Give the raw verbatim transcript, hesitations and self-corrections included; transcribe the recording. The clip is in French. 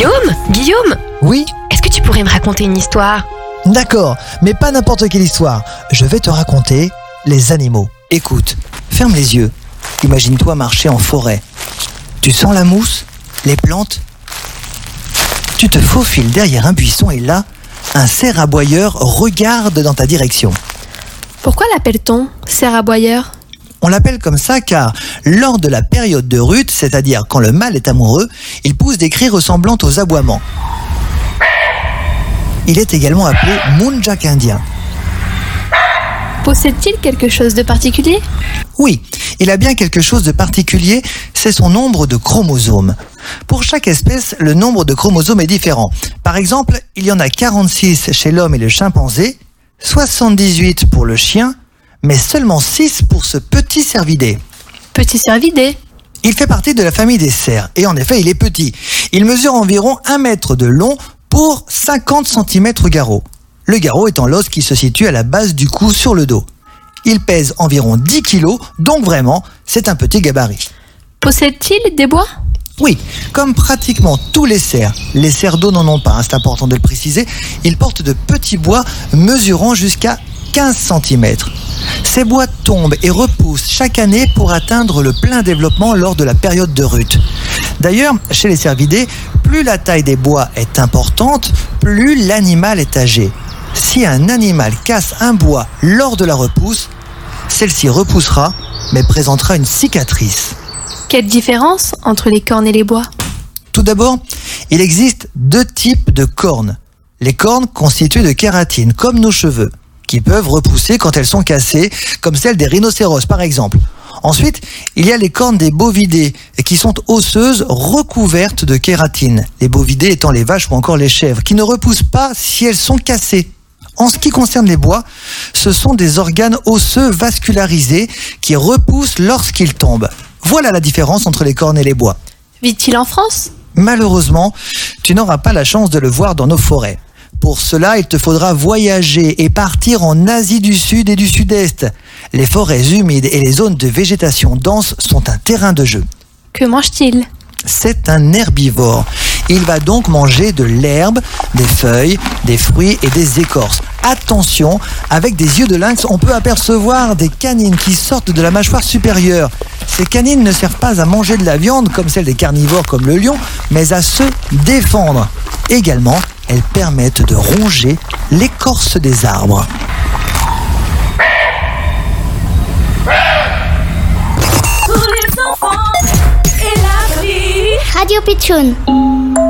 Guillaume Guillaume Oui, Est-ce que tu pourrais me raconter une histoire? d'accord, mais pas n'importe quelle histoire. Je vais te raconter les animaux. Écoute, ferme les yeux. Imagine-toi marcher en forêt. Tu sens la mousse, les plantes. Tu te faufiles derrière un buisson et là, un cerf aboyeur regarde dans ta direction. Pourquoi l'appelle-t-on cerf aboyeur? On l'appelle comme ça car, lors de la période de rut, c'est-à-dire quand le mâle est amoureux, il pousse des cris ressemblant aux aboiements. Il est également appelé muntjak indien. Possède-t-il quelque chose de particulier? Oui, il a bien quelque chose de particulier, c'est son nombre de chromosomes. Pour chaque espèce, le nombre de chromosomes est différent. Par exemple, il y en a quarante-six chez l'homme et le chimpanzé, soixante-dix-huit pour le chien, mais seulement six pour ce petit cervidé. Petit cervidé. Il fait partie de la famille des cerfs, et en effet, il est petit. Il mesure environ un mètre de long pour cinquante centimètres garrot. Le garrot étant l'os qui se situe à la base du cou sur le dos. Il pèse environ dix kilos, donc vraiment, c'est un petit gabarit. Possède-t-il des bois? Oui, comme pratiquement tous les cerfs, les cerfs d'eau n'en ont pas, hein, c'est important de le préciser, ils portent de petits bois mesurant jusqu'à quinze centimètres. Ces bois tombent et repoussent chaque année pour atteindre le plein développement lors de la période de rut. D'ailleurs, chez les cervidés, plus la taille des bois est importante, plus l'animal est âgé. Si un animal casse un bois lors de la repousse, celle-ci repoussera, mais présentera une cicatrice. Quelle différence entre les cornes et les bois? Tout d'abord, il existe deux types de cornes. Les cornes constituées de kératine, comme nos cheveux, qui peuvent repousser quand elles sont cassées, comme celles des rhinocéros par exemple. Ensuite, il y a les cornes des bovidés, qui sont osseuses recouvertes de kératine. Les bovidés étant les vaches ou encore les chèvres, qui ne repoussent pas si elles sont cassées. En ce qui concerne les bois, ce sont des organes osseux vascularisés qui repoussent lorsqu'ils tombent. Voilà la différence entre les cornes et les bois. Vit-il en France? Malheureusement, tu n'auras pas la chance de le voir dans nos forêts. Pour cela, il te faudra voyager et partir en Asie du Sud et du Sud-Est. Les forêts humides et les zones de végétation dense sont un terrain de jeu. Que mange-t-il? C'est un herbivore. Il va donc manger de l'herbe, des feuilles, des fruits et des écorces. Attention, avec des yeux de lynx, on peut apercevoir des canines qui sortent de la mâchoire supérieure. Ces canines ne servent pas à manger de la viande comme celle des carnivores comme le lion, mais à se défendre. Également, elles permettent de ronger l'écorce des arbres. Radio Pitchoun.